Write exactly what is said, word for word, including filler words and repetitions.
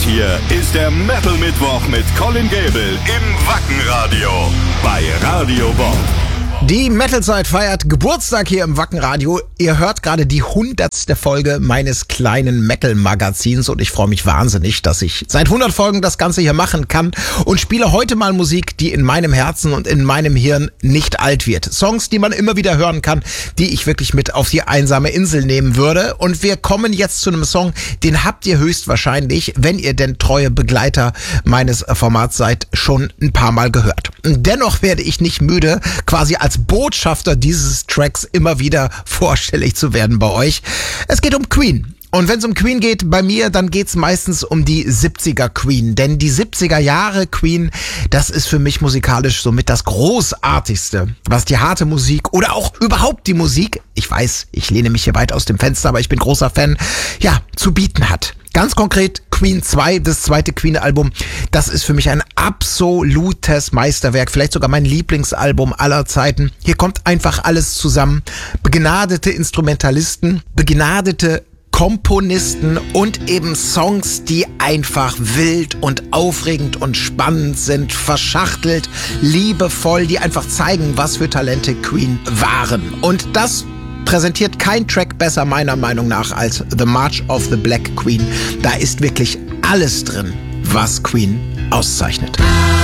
hier ist der Metal Mittwoch mit Colin Gable im Wackenradio bei Radio Bob. Die Metal-Zeit feiert Geburtstag hier im Wackenradio. Ihr hört gerade die hundertste Folge meines kleinen Metal-Magazins und ich freue mich wahnsinnig, dass ich seit hundert Folgen das Ganze hier machen kann und spiele heute mal Musik, die in meinem Herzen und in meinem Hirn nicht alt wird. Songs, die man immer wieder hören kann, die ich wirklich mit auf die einsame Insel nehmen würde. Und wir kommen jetzt zu einem Song, den habt ihr höchstwahrscheinlich, wenn ihr denn treue Begleiter meines Formats seid, schon ein paar Mal gehört. Dennoch werde ich nicht müde, quasi als Botschafter dieses Tracks immer wieder vorstellig zu werden bei euch. Es geht um Queen. Und wenn es um Queen geht, bei mir, dann geht's meistens um die siebziger Queen. Denn die siebziger Jahre Queen, das ist für mich musikalisch somit das Großartigste, was die harte Musik oder auch überhaupt die Musik, ich weiß, ich lehne mich hier weit aus dem Fenster, aber ich bin großer Fan, ja, zu bieten hat. Ganz konkret Queen zwei, das zweite Queen-Album, das ist für mich ein absolutes Meisterwerk, vielleicht sogar mein Lieblingsalbum aller Zeiten. Hier kommt einfach alles zusammen. Begnadete Instrumentalisten, begnadete Komponisten und eben Songs, die einfach wild und aufregend und spannend sind, verschachtelt, liebevoll, die einfach zeigen, was für Talente Queen waren. Und das präsentiert kein Track besser meiner Meinung nach als The March of the Black Queen. Da ist wirklich alles drin, was Queen auszeichnet.